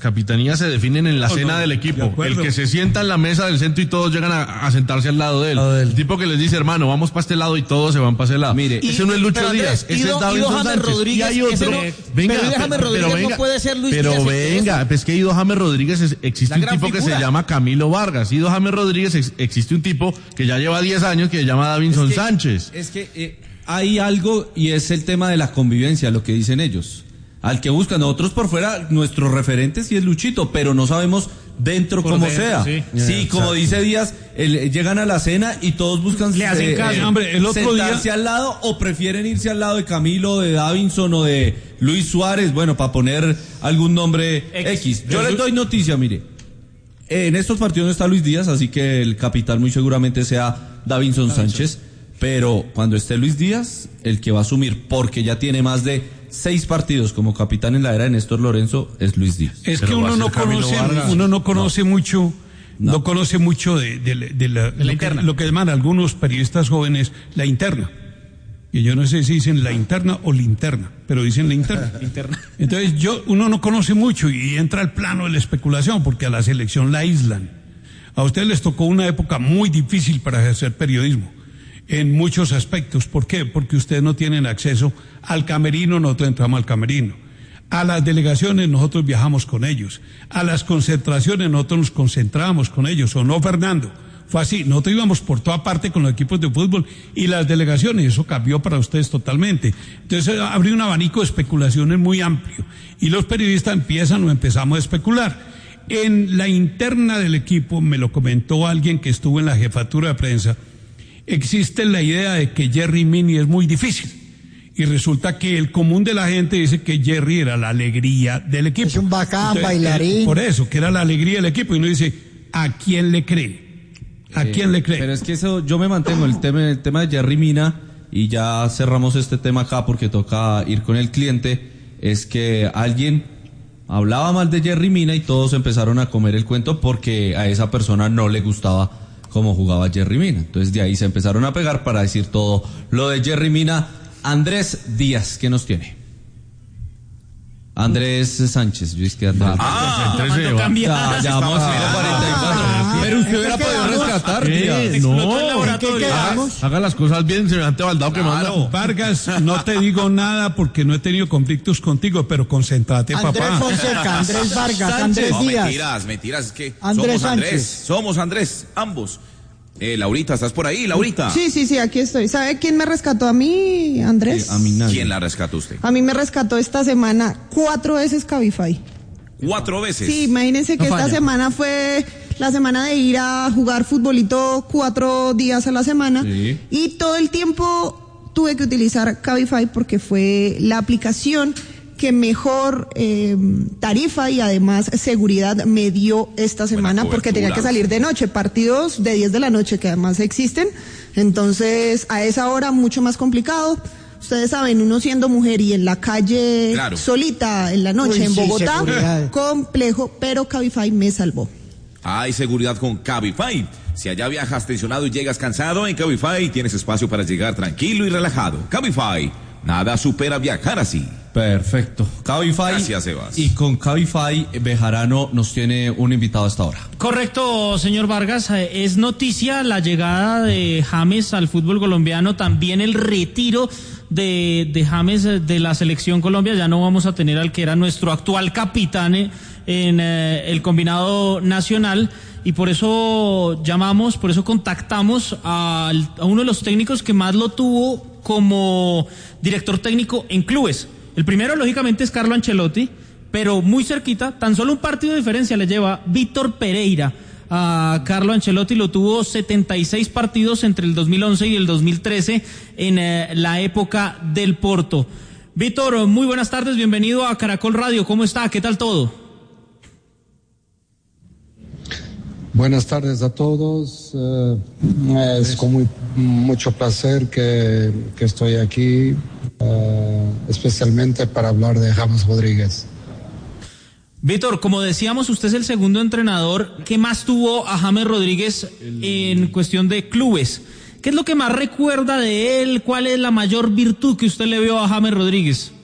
capitanías se definen en la cena del equipo. El que se sienta en la mesa del centro y todos llegan a sentarse al lado de él. El tipo que les dice, hermano, vamos para este lado y todos se van para ese lado. Mire, ese no es Lucho Díaz, ese es Davinson Sánchez. Rodríguez, y hay otro. Pero James Rodríguez no puede ser Luis Díaz. Pero venga, pues que Ido James Rodríguez existe un tipo que se llama Camilo Vargas. Ido James Rodríguez existe un tipo que ya lleva 10 años que se llama Davinson Sánchez. Es que hay algo y es el tema de la convivencia, lo que dicen ellos. Al que buscan, nosotros por fuera, nuestro referente sí es Luchito, pero no sabemos dentro cómo sea. Sí, como dice Díaz, llegan a la cena y todos buscan le hacen caso. Hombre, el otro sentarse día al lado o prefieren irse al lado de Camilo, de Davinson o de Luis Suárez, bueno, para poner algún nombre X. Yo les doy noticia, mire. En estos partidos no está Luis Díaz, así que el capitán muy seguramente sea Davinson Sánchez, pero cuando esté Luis Díaz, el que va a asumir, porque ya tiene más de 6 partidos como capitán en la era de Néstor Lorenzo, es Luis Díaz. Es que uno no conoce mucho de la interna. Lo que llaman algunos periodistas jóvenes la interna. Y yo no sé si dicen la interna o linterna, pero dicen la interna. Entonces uno no conoce mucho y entra al plano de la especulación porque a la selección la aíslan. A ustedes les tocó una época muy difícil para ejercer periodismo. En muchos aspectos. ¿Por qué? Porque ustedes no tienen acceso al camerino, nosotros entramos al camerino. A las delegaciones nosotros viajamos con ellos. A las concentraciones nosotros nos concentrábamos con ellos. ¿O no, Fernando? Fue así. Nosotros íbamos por toda parte con los equipos de fútbol y las delegaciones. Eso cambió para ustedes totalmente. Entonces abrió un abanico de especulaciones muy amplio. Y los periodistas empezamos a especular. En la interna del equipo, me lo comentó alguien que estuvo en la jefatura de prensa, existe la idea de que Jerry Mina es muy difícil y resulta que el común de la gente dice que Jerry era la alegría del equipo. Es un bacán, bailarín. Por eso, que era la alegría del equipo y uno dice, ¿a quién le cree? ¿A quién le cree? Pero es que eso, yo me mantengo el tema de Jerry Mina y ya cerramos este tema acá porque toca ir con el cliente, es que alguien hablaba mal de Jerry Mina y todos empezaron a comer el cuento porque a esa persona no le gustaba cómo jugaba Jerry Mina. Entonces de ahí se empezaron a pegar para decir todo lo de Jerry Mina. Andrés Díaz, ¿qué nos tiene? Andrés Sánchez, yo es que Andrés. Ya vamos a 44. Pero usted hubiera podido rescatar, Díaz. No, haga las cosas bien, semejante baldado que manda. Vargas, no te digo nada porque no he tenido conflictos contigo, pero concéntrate, papá. Andrés Fonseca, Andrés Vargas, Andrés Díaz. Mentiras, es que Andrés somos Andrés, ambos. Laurita, ¿estás por ahí, Laurita? Sí, aquí estoy. ¿Sabe quién me rescató a mí, Andrés? A mí nadie. ¿Quién la rescató usted? A mí me rescató esta semana 4 veces Cabify. 4 veces. Sí, imagínense que esta semana fue la semana de ir a jugar futbolito 4 días a la semana. Sí. Y todo el tiempo tuve que utilizar Cabify porque fue la aplicación que mejor tarifa y además seguridad me dio esta semana porque tenía que salir de noche, partidos de 10 de la noche que además existen, entonces a esa hora mucho más complicado. Ustedes saben, uno siendo mujer y en la calle solita en la noche en Bogotá, seguridad. Complejo, pero Cabify me salvó. Hay seguridad con Cabify. Si allá viajas tensionado y llegas cansado, en Cabify tienes espacio para llegar tranquilo y relajado. Cabify, nada supera viajar así. Perfecto. Cabify. Gracias, Sebas. Y con Cabify, Bejarano nos tiene un invitado a esta hora. Correcto, señor Vargas. Es noticia la llegada de James al fútbol colombiano, también el retiro de James de la selección Colombia. Ya no vamos a tener al que era nuestro actual capitán en el combinado nacional. Y por eso contactamos a uno de los técnicos que más lo tuvo como director técnico en clubes. El primero, lógicamente, es Carlo Ancelotti, pero muy cerquita, tan solo un partido de diferencia le lleva Víctor Pereira a Carlo Ancelotti. Lo tuvo 76 partidos entre el 2011 y el 2013 en la época del Porto. Víctor, muy buenas tardes, bienvenido a Caracol Radio. ¿Cómo está? ¿Qué tal todo? Buenas tardes a todos. Es con mucho placer que estoy aquí, especialmente para hablar de James Rodríguez. Víctor, como decíamos, usted es el segundo entrenador que más tuvo a James Rodríguez en cuestión de clubes. ¿Qué es lo que más recuerda de él? ¿Cuál es la mayor virtud que usted le vio a James Rodríguez?